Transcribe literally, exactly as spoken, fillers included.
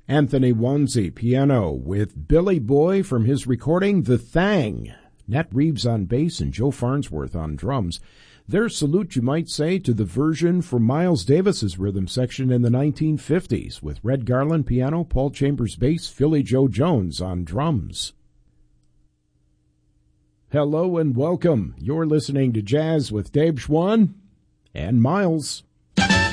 Anthony Wanzi, piano, with Billy Boy from his recording The Thang. Nat Reeves on bass and Joe Farnsworth on drums. Their salute, you might say, to the version from Miles Davis's rhythm section in the nineteen fifties, with Red Garland piano, Paul Chambers bass, Philly Joe Jones on drums. Hello and welcome. You're listening to Jazz with Dave Schwann and Miles.